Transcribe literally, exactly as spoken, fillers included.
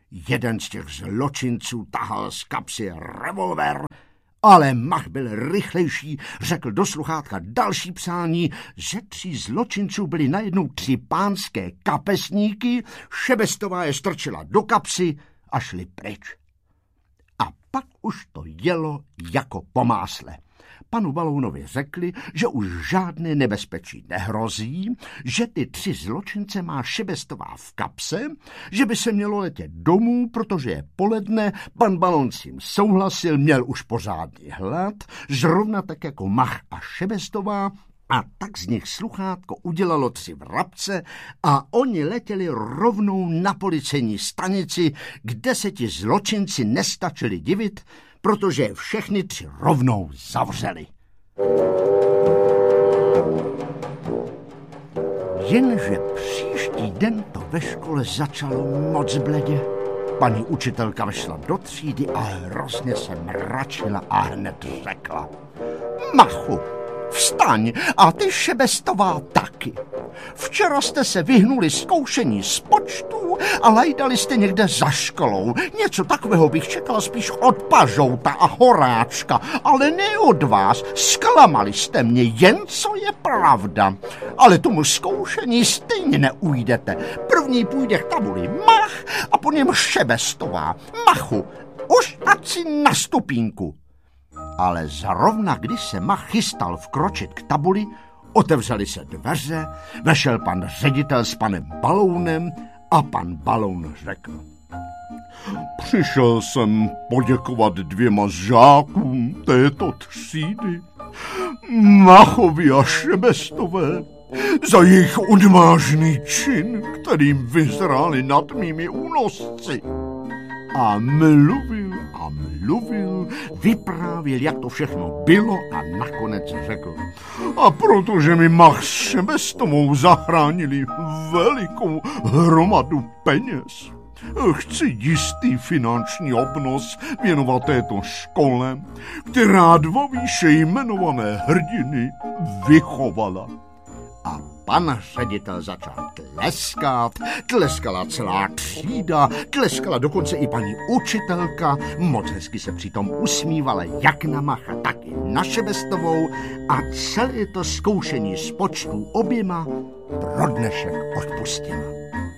Jeden z těch zločinců tahal z kapsy revolver, ale Mach byl rychlejší, řekl do sluchátka další přání. Ze tří zločinců byly najednou tři pánské kapesníky, Šebestová je strčila do kapsy a šli pryč. A pak už to jelo jako po másle. Panu Balounovi řekli, že už žádné nebezpečí nehrozí, že ty tři zločince má Šebestová v kapse, že by se mělo letět domů, protože je poledne, pan Baloun s tím souhlasil, měl už pořádný hlad, zrovna tak jako Mach a Šebestová, a tak z nich sluchátko udělalo tři vrabce a oni letěli rovnou na policejní stanici, kde se ti zločinci nestačili divit, protože je všechny tři rovnou zavřeli. Jenže příští den to ve škole začalo moc bledě. Paní učitelka vešla do třídy a hrozně se mračila a hned řekla: Machu, vstaň a ty Šebestová taky. Včera jste se vyhnuli zkoušení z počtů a lajdali jste někde za školou. Něco takového bych čekala spíš od Pažouta a Horáčka, ale ne od vás. Zklamali jste mě, jen co je pravda. Ale tomu zkoušení stejně neujdete. První půjde k tabuli Mach a po něm Šebestová. Machu, už ať si na stupínku. Ale zrovna když se Mach chystal vkročit k tabuli, otevřely se dveře, vešel pan ředitel s panem Balounem a pan Baloun řekl: Přišel jsem poděkovat dvěma žákům této třídy, Machovi a Šebestové, za jejich odvážný čin, kterým vyzráli nad mými únosci. A mluvil a mluvil, vyprávěl, jak to všechno bylo a nakonec řekl: A protože mi Mach s Šebestovou zachránili velikou hromadu peněz, chci jistý finanční obnos věnovat této škole, která dva výše jmenované hrdiny vychovala. A pan ředitel začal tleskat, tleskala celá třída, tleskala dokonce i paní učitelka, moc hezky se přitom usmívala jak na Macha, tak i na Šebestovou a celé to zkoušení z počtů oběma pro dnešek odpustila.